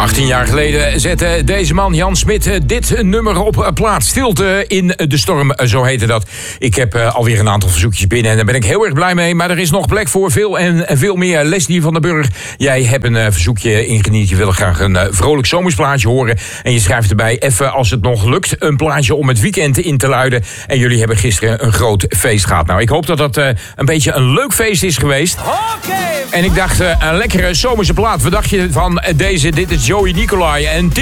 18 jaar geleden zette deze man, Jan Smit, dit nummer op plaat. Stilte in de storm, zo heette dat. Ik heb alweer een aantal verzoekjes binnen en daar ben ik heel erg blij mee. Maar er is nog plek voor veel en veel meer. Leslie van den Burg, jij hebt een verzoekje ingediend. Je wil graag een vrolijk zomersplaatje horen. En je schrijft erbij, even als het nog lukt, een plaatje om het weekend in te luiden. En jullie hebben gisteren een groot feest gehad. Nou, ik hoop dat dat een beetje een leuk feest is geweest. En ik dacht, een lekkere zomerse plaat. Wat dacht je van deze? Dit is Joey Nicolai en